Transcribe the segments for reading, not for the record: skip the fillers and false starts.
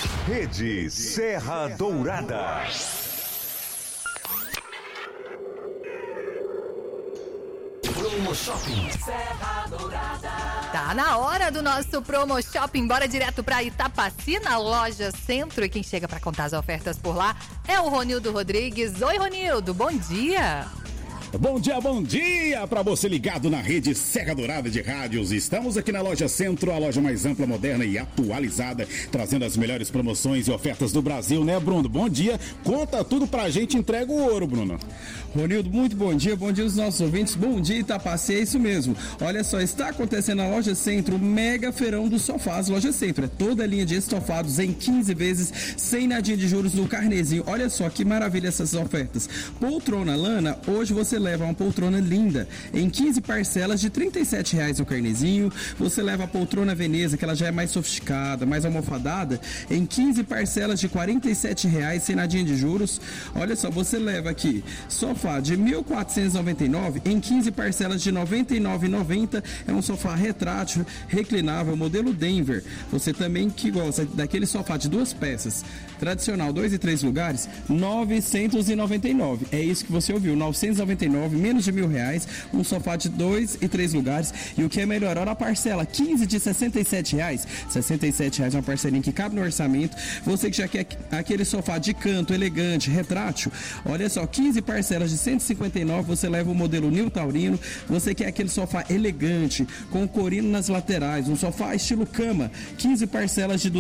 Rede Serra Dourada. Promo Shopping Serra Dourada. Tá na hora do nosso Promo Shopping. Bora direto pra Itapaci, na loja Centro. E quem chega pra contar as ofertas por lá é o Ronildo Rodrigues. Oi, Ronildo, bom dia. Bom dia para você ligado na rede Serra Dourada de rádios. Estamos aqui na loja Centro, a loja mais ampla, moderna e atualizada, trazendo as melhores promoções e ofertas do Brasil, né, Bruno? Bom dia, conta tudo pra gente, entrega o ouro, Bruno. Ronildo, muito bom dia aos nossos ouvintes, bom dia Itapaci, é isso mesmo. Olha só, está acontecendo na loja Centro o mega feirão dos sofás. Loja Centro é toda a linha de estofados em 15 vezes, sem nadinha de juros no carnezinho. Olha só que maravilha essas ofertas. Poltrona lana, hoje você leva uma poltrona linda em 15 parcelas de R$ 37,00 o carnezinho. Você leva a poltrona Veneza, que ela já é mais sofisticada, mais almofadada, em 15 parcelas de R$ 47,00 sem nadinha de juros. Olha só, você leva aqui sofá de R$ 1.499 em 15 parcelas de R$ 99,90. É um sofá retrátil, reclinável, modelo Denver. Você também que gosta daquele sofá de 2 peças, tradicional 2 e 3 lugares, R$ 999. É isso que você ouviu, 999, menos de R$ 1.000, um sofá de 2 e 3 lugares. E o que é melhor, olha a parcela, 15 de R$ 67,00. R$ 67,00 é uma parcelinha que cabe no orçamento. Você que já quer aquele sofá de canto, elegante, retrátil, olha só, 15 parcelas de R$ 159, você leva o modelo Nil Taurino. Você quer aquele sofá elegante, com corino nas laterais, um sofá estilo cama, 15 parcelas de R$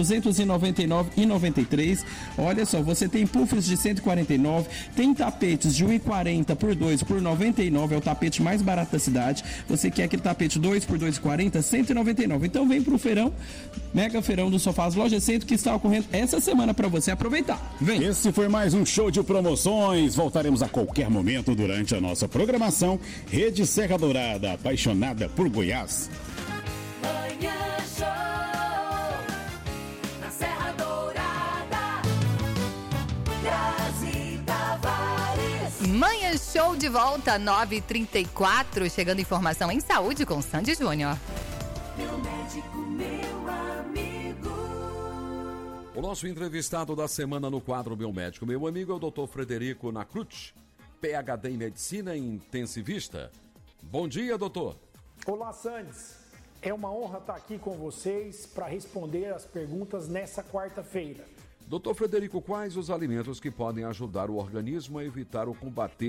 299,93. Olha só, você tem puffs de R$ 149, tem tapetes de R$ 1,40 por 2 por R$ 99, é o tapete mais barato da cidade. Você quer aquele tapete 2 por R$ 2,40, R$ 199. Então vem pro feirão, mega feirão dos sofás Loja Centro, que está ocorrendo essa semana para você aproveitar. Vem! Esse foi mais um show de promoções. Voltaremos a qualquer momento durante a nossa programação. Rede Serra Dourada, apaixonada por Goiás. Manhã Show na Serra Dourada. Grazi Tavares. Manhã Show de volta, 9h34. Chegando informação em saúde com Sandy Júnior. Meu médico, meu amigo. O nosso entrevistado da semana no quadro Meu Médico, meu amigo, é o Dr. Frederico Nacruz, PhD em Medicina Intensivista. Bom dia, doutor. Olá, Sandes. É uma honra estar aqui com vocês para responder as perguntas nessa quarta-feira. Dr. Frederico, quais os alimentos que podem ajudar o organismo a evitar ou combater